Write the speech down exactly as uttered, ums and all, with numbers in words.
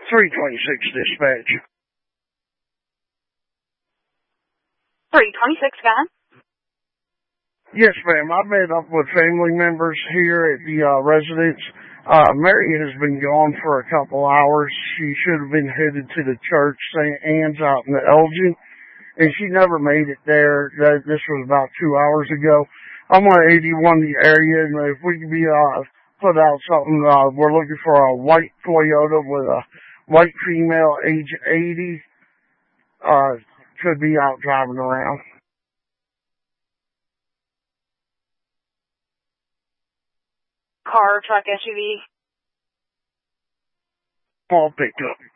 three twenty-six dispatch. three twenty-six, guys. Yes, ma'am. I met up with family members here at the uh, residence. Uh, Mary has been gone for a couple hours. She should have been headed to the church, Saint Anne's out in the Elgin, and she never made it there. That, this was about two hours ago. I'm on eighty-one the area, and if we can be uh, put out something, uh, we're looking for a white Toyota with a white female, age eighty, uh, could be out driving around. Car, truck, S U V? Small pickup.